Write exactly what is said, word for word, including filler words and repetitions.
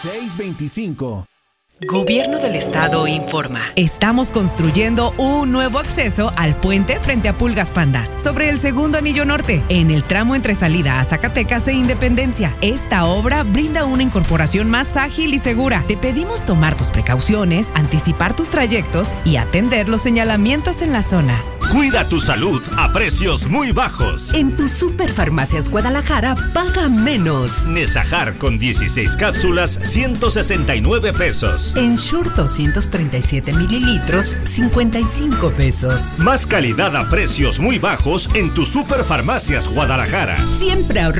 seiscientos veinticinco. Gobierno del Estado informa. Estamos construyendo un nuevo acceso al puente frente a Pulgas Pandas, sobre el segundo anillo norte, en el tramo entre salida a Zacatecas e Independencia. Esta obra brinda una incorporación más ágil y segura. Te pedimos tomar tus precauciones, anticipar tus trayectos y atender los señalamientos en la zona. Cuida tu salud a precios muy bajos. En tu Superfarmacias Guadalajara, paga menos. Nesajar con dieciséis cápsulas, ciento sesenta y nueve pesos. En Shure doscientos treinta y siete mililitros, cincuenta y cinco pesos. Más calidad a precios muy bajos en tu Superfarmacias Guadalajara. Siempre ahorra.